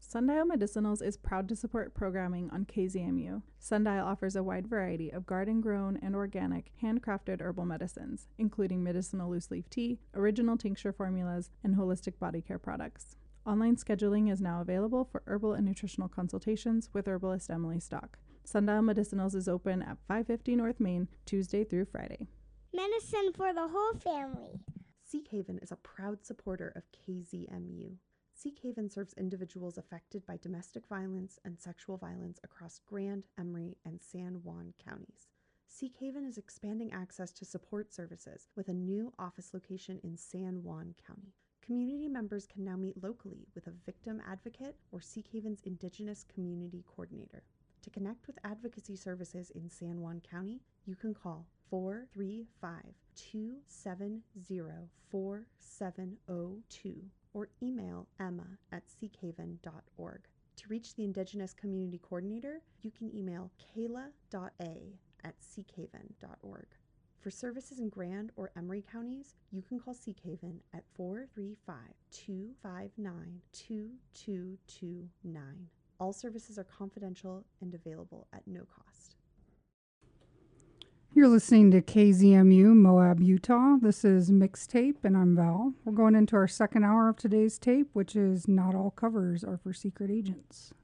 Sundial Medicinals is proud to support programming on KZMU. Sundial offers a wide variety of garden-grown and organic, handcrafted herbal medicines, including medicinal loose-leaf tea, original tincture formulas, and holistic body care products. Online scheduling is now available for herbal and nutritional consultations with herbalist Emily Stock. Sundial Medicinals is open at 550 North Main, Tuesday through Friday. Medicine for the whole family. Seekhaven is a proud supporter of KZMU. Seekhaven serves individuals affected by domestic violence and sexual violence across Grand, Emery, and San Juan counties. Seekhaven is expanding access to support services with a new office location in San Juan County. Community members can now meet locally with a victim advocate or Seekhaven's Indigenous Community Coordinator. To connect with advocacy services in San Juan County, you can call 435-270-4702 or email emma@seekhaven.org. To reach the Indigenous Community Coordinator, you can email kayla.a@seekhaven.org. For services in Grand or Emery counties, you can call Seekhaven at 435-259-2229. All services are confidential and available at no cost. You're listening to KZMU Moab, Utah. This is Mixtape, and I'm Val. We're going into our second hour of today's tape, which is Not All Covers Are for Secret Agents.